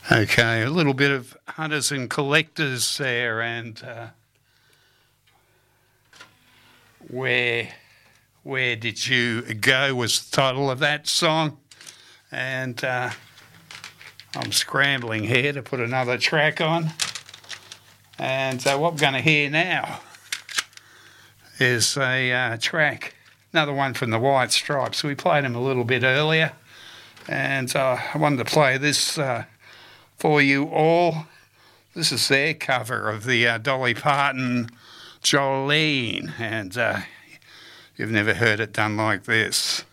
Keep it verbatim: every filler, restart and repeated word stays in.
Okay, a little bit of Hunters and Collectors there, and uh, where where did you go was the title of that song, and uh, I'm scrambling here to put another track on, and uh, what we're going to hear now is a uh, track, another one from the White Stripes. We played them a little bit earlier, and uh, I wanted to play this uh, for you all. This is their cover of the uh, Dolly Parton Jolene, and uh, you've never heard it done like this.